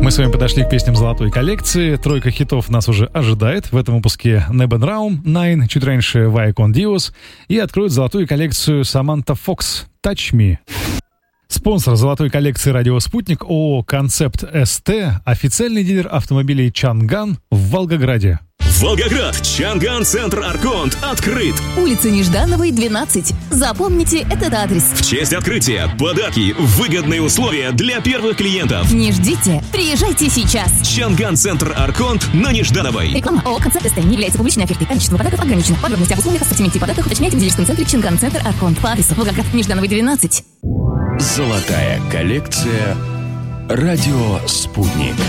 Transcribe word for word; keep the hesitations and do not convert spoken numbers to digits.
Мы с вами подошли к песням золотой коллекции. Тройка хитов нас уже ожидает. В этом выпуске Neben Raum, Nine, чуть раньше Vaya con Dios. И откроют золотую коллекцию Samantha Fox, Touch Me. Спонсор золотой коллекции «Радио Спутник» ООО «Концепт СТ», официальный дилер автомобилей «Чанган» в Волгограде. Волгоград, Чанган Центр Арконт открыт. Улица Неждановой, двенадцать. Запомните этот адрес. В честь открытия подарки, выгодные условия для первых клиентов. Не ждите, приезжайте сейчас. Чанган Центр Арконт на Неждановой. Реклама ООО «Концепт СТ» не является публичной офертой. Количество подарков ограничено. Подробности об условиях, ассортименте подарков уточняйте в дилерском центре Чанган Центр Арконт по адресу Волгоград, Неждановой, двенадцать. Золотая коллекция «Радио Спутник».